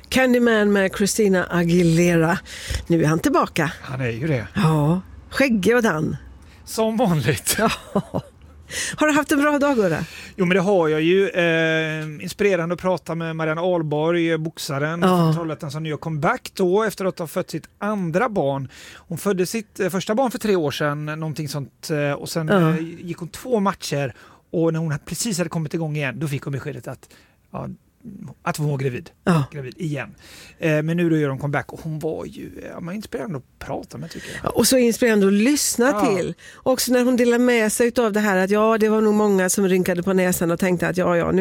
Candyman med Christina Aguilera. Nu är han tillbaka. Han är ju det. Ja, skäggig och dan. Som vanligt. Ja. Har du haft en bra dag, Gurra? Jo, men det har jag ju. Inspirerande att prata med Marianne Ahlborg, boxaren från Trollhättan som nu har comeback då efter att ha fött sitt andra barn. Hon födde sitt första barn för 3 år sedan, någonting sånt. Och sen gick hon 2 matcher och när hon precis hade kommit igång igen, då fick hon beskedet att hon var gravid. Gravid igen. Men nu då gör hon comeback och hon var ju inspirerande att prata med, tycker jag. Ja, och så inspirerande att lyssna till. Också när hon delar med sig av det här att det var nog många som rynkade på näsan och tänkte att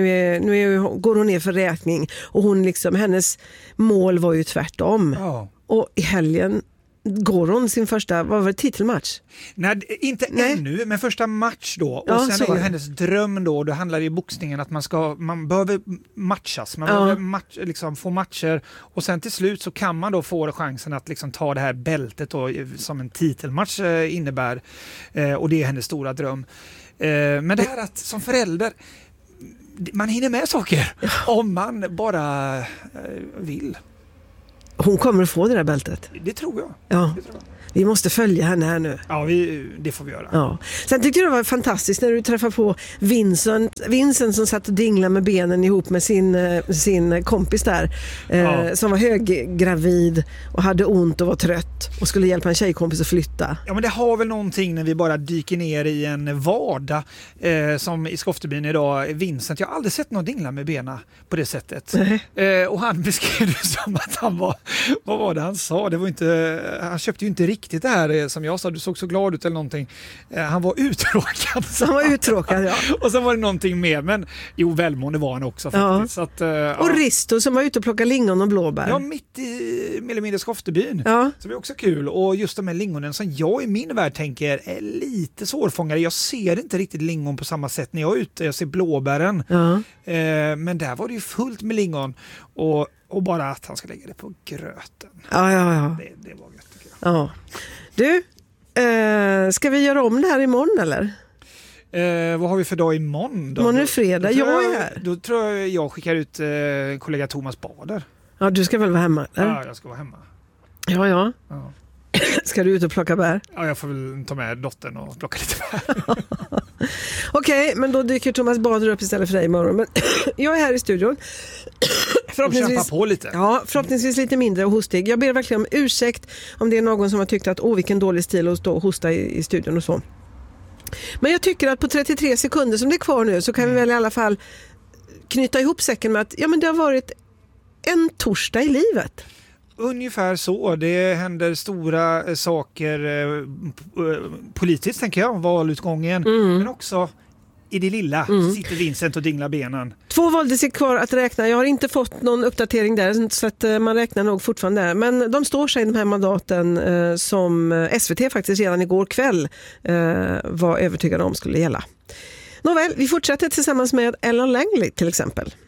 nu går hon ner för räkning. Och hon hennes mål var ju tvärtom. Ja. Och i helgen går hon sin första, vad var det, titelmatch? Nej, inte ännu, men första match då. Och sen är ju hennes dröm då handlar det i boxningen att man behöver matchas. Man behöver få matcher och sen till slut så kan man då få chansen att ta det här bältet då, som en titelmatch innebär. Och det är hennes stora dröm. Men det här att som förälder man hinner med saker om man bara vill. Hon kommer att få det där bältet. Det tror jag. Ja. Det tror jag. Vi måste följa henne här nu. Ja, det får vi göra. Ja. Sen tyckte jag det var fantastiskt när du träffade på Vincent som satt och dinglade med benen ihop med sin kompis där. Som var höggravid och hade ont och var trött och skulle hjälpa en tjejkompis att flytta. Ja, men det har väl någonting när vi bara dyker ner i en vardag som i Skoftebyn idag. Vincent, jag har aldrig sett någon dingla med benen på det sättet. Och han beskrev det som att han var, vad var det han sa? Det var inte, han köpte ju inte riktigt det här som jag sa, du såg så glad ut eller någonting. Han var uttråkad. Han var uttråkad, ja. Och så var det någonting mer, men välmående var han också faktiskt. Så att, och Risto som var ute och plockade lingon och blåbär. Ja, mitt i mer eller mindre Skoftebyn. Ja. Så det är också kul. Och just de här lingonen som jag i min värld tänker är lite svårfångade. Jag ser inte riktigt lingon på samma sätt när jag är ute. Jag ser blåbären. Ja. Men där var det ju fullt med lingon. Och bara att han ska lägga det på gröten. Ja. Det var gött. Ja. Du, ska vi göra om det här imorgon eller? Vad har vi för dag imorgon då? Imorgon är fredag, jag är här. Då tror jag skickar ut kollega Thomas Bader. Ja, du ska väl vara hemma? Eller? Ja, jag ska vara hemma. Ja. Ska du ut och plocka bär? Ja, jag får väl ta med dottern och plocka lite bär. Okej, men då dyker Thomas Bader upp istället för dig imorgon. Men jag är här i studion. Förhoppningsvis, kämpa på lite. Ja, förhoppningsvis lite mindre och hostig. Jag ber verkligen om ursäkt om det är någon som har tyckt att vilken dålig stil att stå och hosta i studion och så. Men jag tycker att på 33 sekunder som det är kvar nu så kan vi väl i alla fall knyta ihop säcken med att men det har varit en torsdag i livet. Ungefär så. Det händer stora saker politiskt, tänker jag, valutgången. Men också i det lilla sitter Vincent och dinglar benen. 2 valdistrikt kvar att räkna. Jag har inte fått någon uppdatering där så att man räknar nog fortfarande där. Men de står sig i de här mandaten som SVT faktiskt redan igår kväll var övertygade om skulle gälla. Nåväl, vi fortsätter tillsammans med Ellen Langley till exempel.